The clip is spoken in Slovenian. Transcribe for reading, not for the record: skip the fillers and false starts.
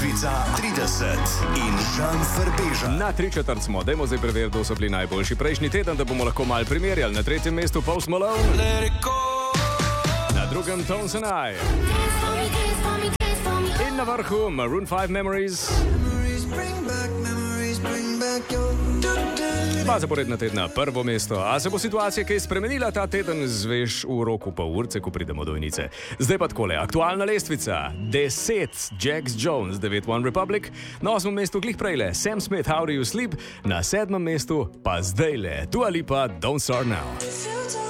Lestvica 30 in Žan Frbeža. Na 3/4 smo, dajmo zdaj preveriti, kdo so bili najboljši prejšnji teden, da bomo lahko malo primerjali. Na 3. mestu Post Malone, na 2. Tones and I, in na vrhu Maroon 5 Memories. Dva zaporedna tedna, 1. mesto. A se bo situacija kaj spremenila ta teden, zveš v roku pol urce, ko pridemo do Vinice. Zdaj pa takole, aktualna lestvica. 10, Jax Jones, 9 One Republic. Na 8. mestu glih prejle, Sam Smith, How Do You Sleep. Na 7. mestu pa zdajle, Dua Lipa, Don't Start Now.